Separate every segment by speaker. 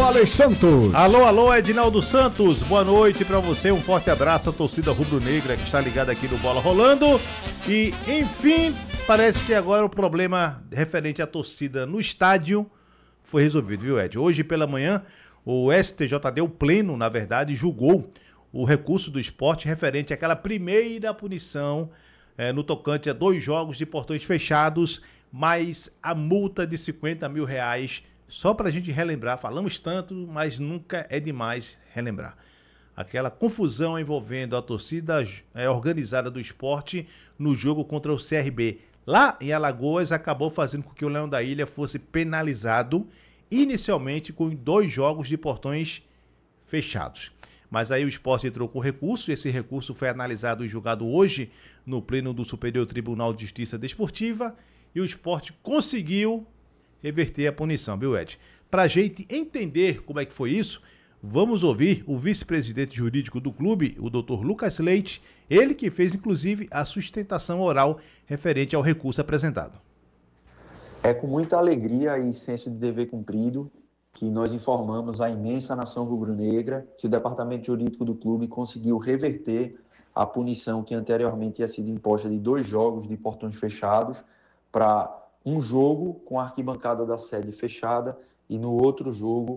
Speaker 1: Alex Santos.
Speaker 2: Alô, Edinaldo Santos. Boa noite pra você, um forte abraço à torcida rubro-negra que está ligada aqui no Bola Rolando. E, enfim, parece que agora o problema referente à torcida no estádio foi resolvido, viu, Ed? Hoje pela manhã, o STJD, o Pleno, na verdade, julgou o recurso do Sport referente àquela primeira punição no tocante a 2 jogos de portões fechados, mais a multa de R$50 mil. Só pra gente relembrar, falamos tanto, mas nunca é demais relembrar. Aquela confusão envolvendo a torcida organizada do Sport no jogo contra o CRB. Lá em Alagoas, acabou fazendo com que o Leão da Ilha fosse penalizado inicialmente com 2 jogos de portões fechados. Mas aí o Sport entrou com recurso, esse recurso foi analisado e julgado hoje no Pleno do Superior Tribunal de Justiça Desportiva e o Sport conseguiu reverter a punição, viu, Ed? Pra gente entender como é que foi isso, vamos ouvir o vice-presidente jurídico do clube, o Dr. Lucas Leite, ele que fez inclusive a sustentação oral referente ao recurso apresentado.
Speaker 3: É com muita alegria e senso de dever cumprido que nós informamos a imensa nação rubro-negra que o departamento jurídico do clube conseguiu reverter a punição que anteriormente tinha sido imposta de 2 jogos de portões fechados para um jogo com a arquibancada da sede fechada e no outro jogo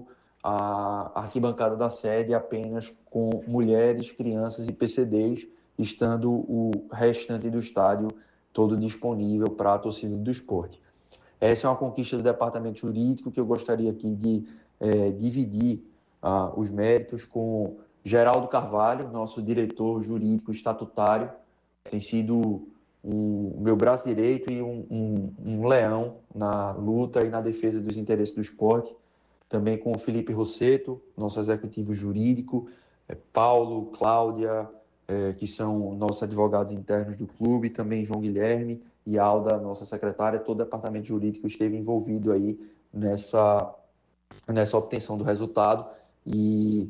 Speaker 3: a arquibancada da sede apenas com mulheres, crianças e PCDs, estando o restante do estádio todo disponível para a torcida do Sport. Essa é uma conquista do departamento jurídico que eu gostaria aqui de dividir os méritos com Geraldo Carvalho, nosso diretor jurídico estatutário, tem sido o meu braço direito e um leão na luta e na defesa dos interesses do esporte. Também com o Felipe Rosseto, nosso executivo jurídico, Paulo, Cláudia, que são nossos advogados internos do clube, também João Guilherme e Alda, nossa secretária. Todo o departamento jurídico esteve envolvido aí nessa obtenção do resultado e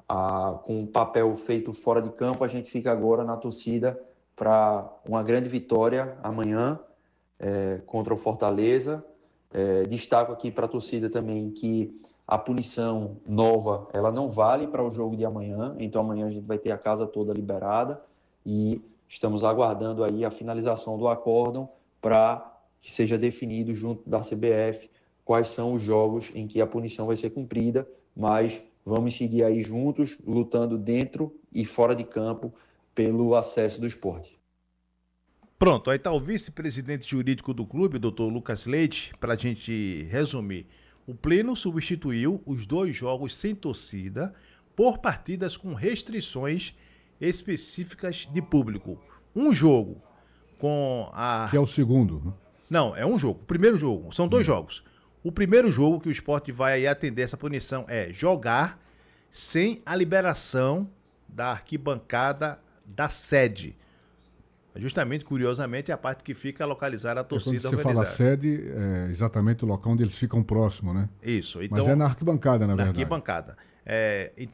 Speaker 3: com o papel feito fora de campo, a gente fica agora na torcida para uma grande vitória amanhã contra o Fortaleza. Destaco aqui para a torcida também que a punição nova ela não vale para o jogo de amanhã, então amanhã a gente vai ter a casa toda liberada e estamos aguardando aí a finalização do acórdão para que seja definido junto da CBF quais são os jogos em que a punição vai ser cumprida, mas vamos seguir aí juntos, lutando dentro e fora de campo pelo acesso do esporte.
Speaker 2: Pronto, aí está o vice-presidente jurídico do clube, o Dr. Lucas Leite, para a gente resumir. O Pleno substituiu os 2 jogos sem torcida por partidas com restrições específicas de público. Um jogo com a...
Speaker 1: Que é o segundo, né?
Speaker 2: Não, é um jogo. O primeiro jogo, são 2 jogos. O primeiro jogo que o Sport vai atender essa punição é jogar sem a liberação da arquibancada da sede. Justamente, curiosamente, é a parte que fica localizada a torcida
Speaker 1: organizada. Quando você fala sede, é exatamente o local onde eles ficam próximos, né?
Speaker 2: Isso. Então,
Speaker 1: mas é na arquibancada, na verdade.
Speaker 2: Na arquibancada.